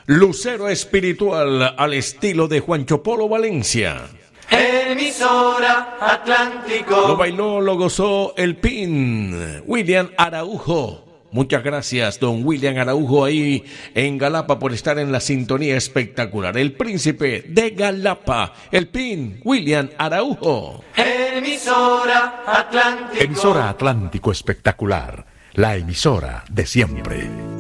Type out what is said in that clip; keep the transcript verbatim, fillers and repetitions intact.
Lucero espiritual al estilo de Juancho Polo Valencia. Emisora Atlántico. Lo bailó, lo gozó el Pin, William Araujo. Muchas gracias, don William Araujo, ahí en Galapa, por estar en la sintonía espectacular. El príncipe de Galapa, el Pin, William Araujo. Emisora Atlántico. Emisora Atlántico espectacular, la emisora de siempre.